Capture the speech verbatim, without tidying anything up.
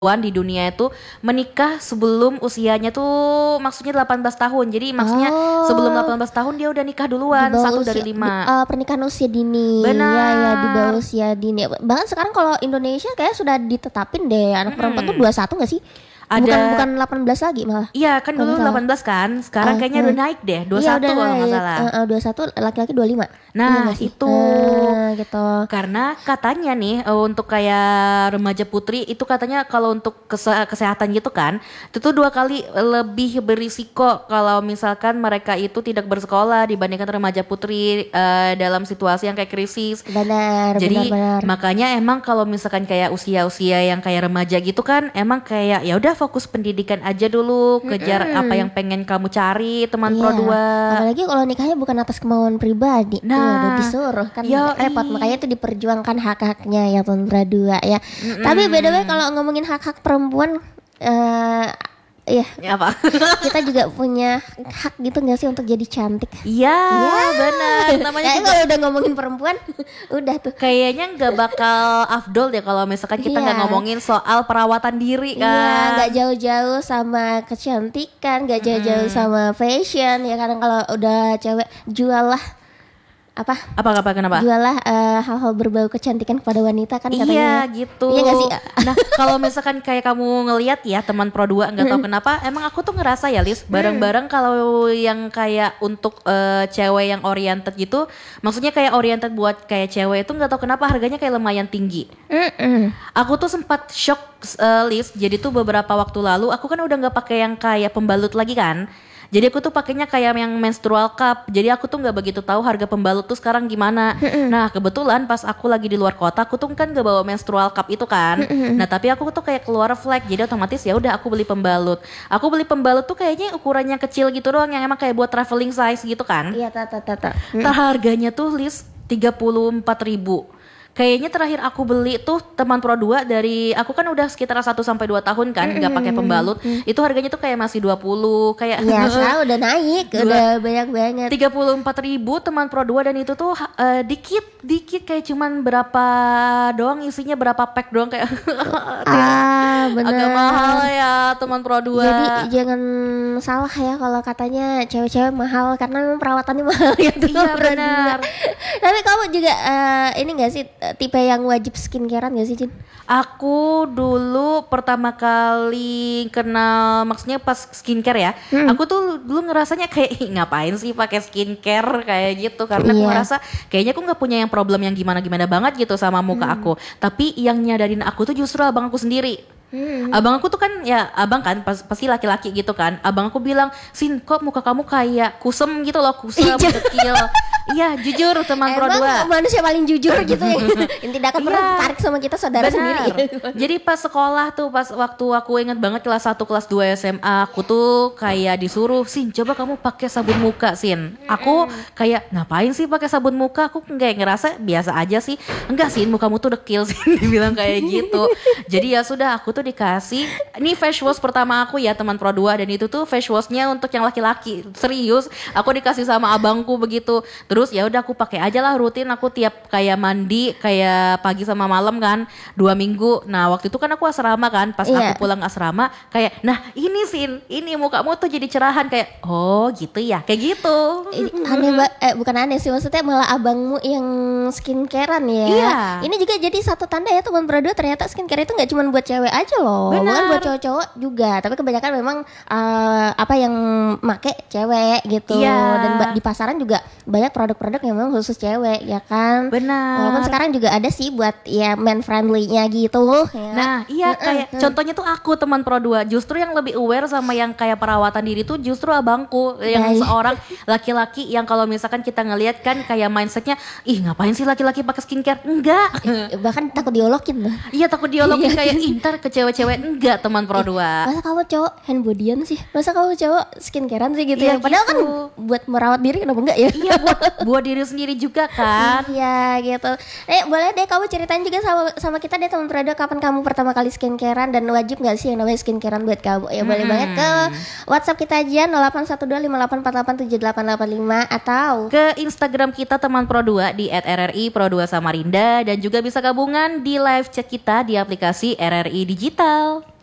di dunia itu menikah sebelum usianya tuh maksudnya delapan belas tahun. Jadi maksudnya Oh, sebelum delapan belas tahun dia udah nikah di duluan, bawah satu usia, dari di- lima. eh, pernikahan usia dini. Ya, ya, di bawah Benar. usia dini. Bahkan sekarang kalau Indonesia kayak sudah ditetapin deh anak perempuan tuh Mm-mm. dua puluh satu nggak sih? Bukan bukan Ada, delapan belas lagi malah. iya kan Kalau dulu nggak salah. delapan belas kan, sekarang Ah, kayaknya ah. udah naik deh, Iya udah dua puluh satu kalau nggak naik. salah. Eh, eh, dua puluh satu, laki-laki dua puluh lima. Iya Nah, nggak sih? itu. Eh, gitu. Karena katanya nih eh, untuk kayak remaja putri itu katanya kalau untuk kese- kesehatan gitu kan, itu tuh dua kali lebih berisiko kalau misalkan mereka itu tidak bersekolah dibandingkan remaja putri eh, dalam situasi yang kayak krisis. Benar, benar, Jadi benar. makanya emang kalau misalkan kayak usia-usia yang kayak remaja gitu kan, emang kayak ya udah fokus pendidikan aja dulu, kejar apa yang pengen kamu cari, teman pro Iya, dua. apalagi kalau nikahnya bukan atas kemauan pribadi, tuh udah Nah, disuruh kan yoi. repot, makanya itu diperjuangkan hak-haknya ya Tuan Bradua ya. Tapi by the way kalau ngomongin hak-hak perempuan, eh iya Ya apa? kita juga punya hak gitu nggak sih untuk jadi cantik? Iya, benar. Namanya Ya juga kalau udah ngomongin perempuan, udah tuh. kayaknya nggak bakal afdol deh kalau misalkan kita nggak Iya. ngomongin soal perawatan diri Iya, kan. nggak jauh-jauh sama kecantikan, nggak jauh-jauh sama fashion ya. Kadang kalau udah cewek jual lah apa? Apa apa kenapa? Jualah eh, hal-hal berbau kecantikan kepada wanita kan katanya. Iya ya. gitu. Iya nggak sih? Nah kalau misalkan kayak kamu ngelihat ya teman pro dua nggak tahu kenapa emang aku tuh ngerasa ya Lis bareng-bareng kalau yang kayak untuk eh, cewek yang oriented gitu, maksudnya kayak oriented buat kayak cewek itu nggak tahu kenapa harganya kayak lumayan tinggi. Mm-mm. Aku tuh sempat shock uh, Lis. Jadi tuh beberapa waktu lalu aku kan udah nggak pakai yang kayak pembalut lagi kan. Jadi aku tuh pakainya kayak yang menstrual cup. Jadi aku tuh nggak begitu tahu harga pembalut tuh sekarang gimana. Nah kebetulan pas aku lagi di luar kota, aku tuh kan gak bawa menstrual cup itu kan. Nah tapi aku tuh kayak keluar flag. Jadi otomatis ya udah aku beli pembalut. Aku beli pembalut tuh kayaknya ukurannya kecil gitu doang, yang emang kayak buat traveling size gitu kan. Iya, tata tata. Ntar harganya tuh Lis tiga puluh empat ribu. Kayaknya terakhir aku beli tuh teman pro dua dari aku kan udah sekitar satu sampai dua tahun kan nggak pakai pembalut. Itu harganya tuh kayak masih dua puluh kayak Iya, sekarang udah naik, Dua- udah banyak banget. tiga puluh empat ribu teman pro dua dan itu tuh eh, dikit dikit kayak cuman berapa doang isinya, berapa pack doang kayak Ah, bener. agak mahal ya teman pro dua. Jadi jangan salah ya kalau katanya cewek-cewek mahal karena memang perawatannya mahal ya tuh. Iya, Bradua. benar. Tapi kamu juga eh, ini gak sih tipe yang wajib skincarean gak sih, Jin? Aku dulu pertama kali kenal maksudnya pas skincare ya. Hmm. Aku tuh dulu ngerasanya kayak "Ih, ngapain sih pakai skincare kayak gitu, karena aku Iya. ngerasa kayaknya aku nggak punya yang problem yang gimana-gimana banget gitu sama muka Hmm. aku. Tapi yang nyadarin aku tuh justru abang aku sendiri. Hmm. Abang aku tuh kan ya abang kan pas- pasti laki-laki gitu kan. Abang aku bilang, "Sin, kok muka kamu kayak kusem gitu loh, kusem, Iya. dekil." Iya, jujur teman pro Emang dua. manusia paling jujur gitu ya. Yang tidak akan pernah Iya. tertarik sama kita saudara Benar. sendiri. Jadi pas sekolah tuh, pas waktu aku ingat banget kelas satu kelas dua S M A, aku tuh kayak disuruh, "Sin, coba kamu pakai sabun muka, Sin." Aku kayak ngapain sih pakai sabun muka? Aku kayak ngerasa biasa aja sih. Enggak, Sin, mukamu tuh dekil, Sin. Dibilang kayak gitu. Jadi ya sudah, aku tuh dikasih ini face wash pertama aku ya teman pro dua, dan itu tuh face washnya untuk yang laki-laki. Serius, aku dikasih sama abangku begitu. Terus ya udah aku pakai aja lah rutin, aku tiap kayak mandi kayak pagi sama malam kan dua minggu. Nah waktu itu kan aku asrama kan, pas Iya. aku pulang asrama kayak nah ini Sin, ini mukamu tuh jadi cerahan, kayak oh gitu ya, kayak gitu. Ini aneh ba- eh bukan aneh sih, maksudnya malah abangmu yang skincarean ya. Iya. Ini juga jadi satu tanda ya teman berdua, ternyata skincare itu nggak cuma buat cewek aja loh, Benar. bukan buat cowok-cowok juga. Tapi kebanyakan memang eh, apa yang make cewek gitu. Iya. Dan ba- di pasaran juga banyak produk-produk yang memang khusus cewek ya kan. Benar. Walaupun sekarang juga ada sih buat ya man friendly-nya gitu. Ya. Nah iya Mm-mm, kayak mm. contohnya tuh aku teman pro dua, justru yang lebih aware sama yang kayak perawatan diri tuh justru abangku, yang Baik. seorang laki-laki yang kalau misalkan kita ngelihat kan kayak mindsetnya, ih ngapain sih laki-laki pakai skincare, enggak. Bahkan takut diolokin loh. Iya takut dialogin kayak "Ih, ntar ke cewek-cewek." Enggak teman pro dua. Masa kamu cowok hand bodyan sih? Masa kamu cowok skincarean sih gitu Iya, ya? Padahal kan gitu. buat merawat diri kenapa enggak ya? Iya buat buat diri sendiri juga kan. Iya gitu. Eh boleh deh kamu ceritain juga sama sama kita deh teman Prado, kapan kamu pertama kali skincarean dan wajib nggak sih yang namanya skincarean buat kamu? Ya boleh Hmm. banget ke WhatsApp kita aja nol delapan satu dua lima delapan empat delapan tujuh delapan delapan lima atau Ke Instagram kita teman Pro dua di et r r i pro dua Samarinda dan juga bisa gabungan di live chat kita di aplikasi R R I Digital.